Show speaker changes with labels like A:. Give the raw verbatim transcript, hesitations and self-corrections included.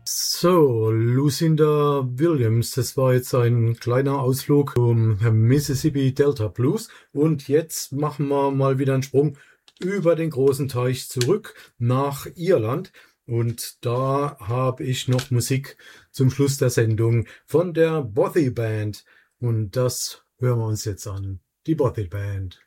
A: So, Lucinda Williams, das war jetzt ein kleiner Ausflug zum Mississippi Delta Blues. Und jetzt machen wir mal wieder einen Sprung über den großen Teich zurück nach Irland. Und da habe ich noch Musik zum Schluss der Sendung von der Bothy Band. Und das hören wir uns jetzt an. Die Bothy Band.